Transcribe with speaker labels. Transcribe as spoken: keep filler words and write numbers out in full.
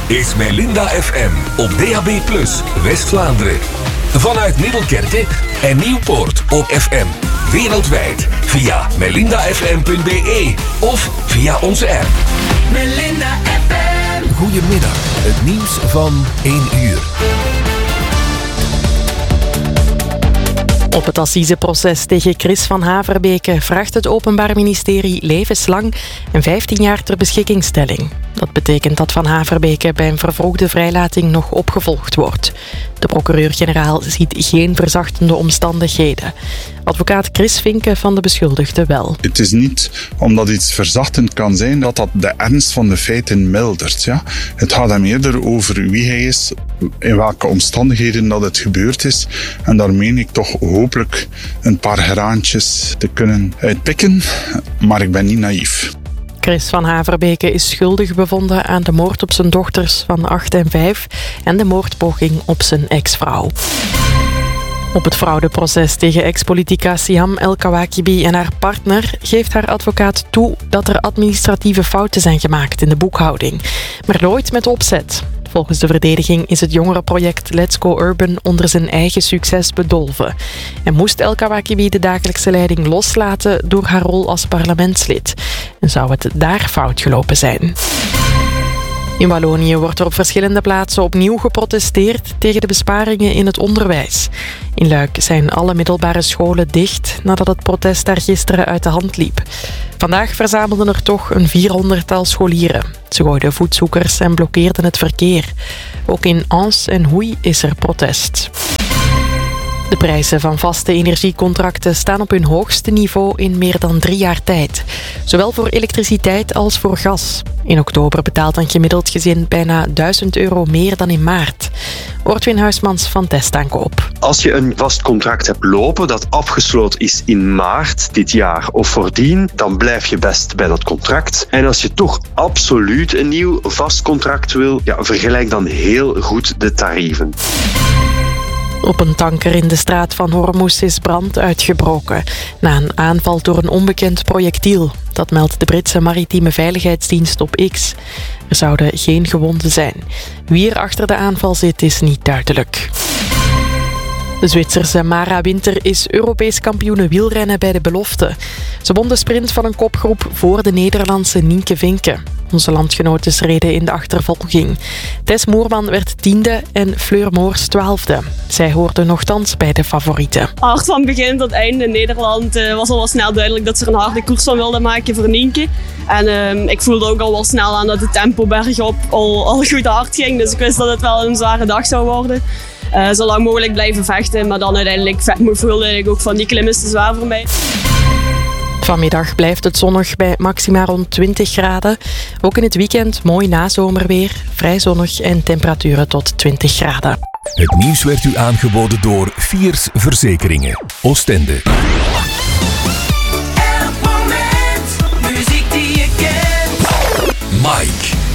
Speaker 1: is Melinda F M op D A B plus, West-Vlaanderen. Vanuit Middelkerke en Nieuwpoort op F M. Wereldwijd via melinda f m punt b e of via onze app.
Speaker 2: Melinda F M.
Speaker 1: Goedemiddag, het nieuws van één uur.
Speaker 3: Op het assiseproces tegen Chris van Haverbeke vraagt het Openbaar Ministerie levenslang en vijftien jaar ter beschikkingstelling. Dat betekent dat Van Haverbeke bij een vervroegde vrijlating nog opgevolgd wordt. De procureur-generaal ziet geen verzachtende omstandigheden. Advocaat Chris Vinke van de beschuldigde wel.
Speaker 4: Het is niet omdat iets verzachtend kan zijn dat dat de ernst van de feiten mildert. Ja? Het gaat hem eerder over wie hij is, in welke omstandigheden dat het gebeurd is. En daar meen ik toch hopelijk een paar graantjes te kunnen uitpikken. Maar ik ben niet naïef.
Speaker 3: Chris van Haverbeke is schuldig bevonden aan de moord op zijn dochters van acht en vijf en de moordpoging op zijn ex-vrouw. Op het fraudeproces tegen ex-politica Siham El Kawakibi en haar partner geeft haar advocaat toe dat er administratieve fouten zijn gemaakt in de boekhouding. Maar nooit met opzet. Volgens de verdediging is het jongerenproject Let's Go Urban onder zijn eigen succes bedolven. En moest El Kawakibi de dagelijkse leiding loslaten door haar rol als parlementslid. En zou het daar fout gelopen zijn? In Wallonië wordt er op verschillende plaatsen opnieuw geprotesteerd tegen de besparingen in het onderwijs. In Luik zijn alle middelbare scholen dicht nadat het protest daar gisteren uit de hand liep. Vandaag verzamelden er toch een vierhonderdtal scholieren. Ze gooiden voetzoekers en blokkeerden het verkeer. Ook in Ans en Hoei is er protest. De prijzen van vaste energiecontracten staan op hun hoogste niveau in meer dan drie jaar tijd. Zowel voor elektriciteit als voor gas. In oktober betaalt een gemiddeld gezin bijna duizend euro meer dan in maart. Ortwin Huismans van Testaankoop.
Speaker 5: Als je een vast contract hebt lopen dat afgesloten is in maart dit jaar of voordien, dan blijf je best bij dat contract. En als je toch absoluut een nieuw vast contract wil, ja, vergelijk dan heel goed de tarieven.
Speaker 3: Op een tanker in de straat van Hormuz is brand uitgebroken na een aanval door een onbekend projectiel. Dat meldt de Britse maritieme veiligheidsdienst op X. Er zouden geen gewonden zijn. Wie er achter de aanval zit is niet duidelijk. De Zwitserse Mara Winter is Europees kampioene wielrennen bij de belofte. Ze won de sprint van een kopgroep voor de Nederlandse Nienke Vinke. Onze landgenoten reden in de achtervolging. Tess Moerman werd tiende en Fleur Moors twaalfde. Zij hoorden nochtans bij de favorieten.
Speaker 6: Hard van begin tot einde. Nederland uh, was al wel snel duidelijk dat ze er een harde koers van wilden maken voor Nienke. En uh, ik voelde ook al wel snel aan dat het tempo bergop al, al goed hard ging. Dus ik wist dat het wel een zware dag zou worden. Uh, zo lang mogelijk blijven vechten, maar dan uiteindelijk voelde ik ook van die klim is te zwaar voor mij.
Speaker 3: Vanmiddag blijft het zonnig bij maxima rond twintig graden. Ook in het weekend mooi nazomerweer, vrij zonnig en temperaturen tot twintig graden.
Speaker 1: Het nieuws werd u aangeboden door Fiers Verzekeringen, Oostende.
Speaker 2: Elk moment, muziek die je kent.
Speaker 1: Mike.